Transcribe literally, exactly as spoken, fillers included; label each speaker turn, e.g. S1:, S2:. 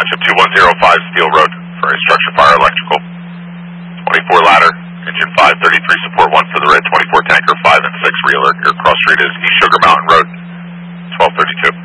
S1: Township two one zero five Steel Road for a structure fire electrical. twenty-four ladder, engine five thirty-three support one for the red, twenty-four tanker five and six reeler. Your cross street is East Sugar Mountain Road, twelve thirty-two.